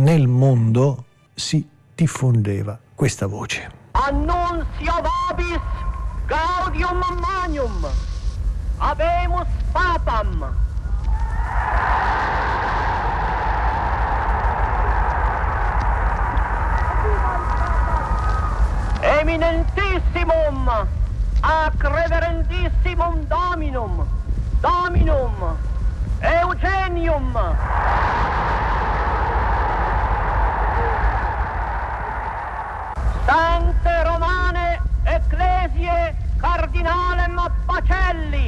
nel mondo si diffondeva questa voce. Annunzio vobis gaudium magnum, habemus papam. Eminentissimum ac reverendissimum Dominum Eugenium. Sante Romane Ecclesiae Cardinalem Pacelli.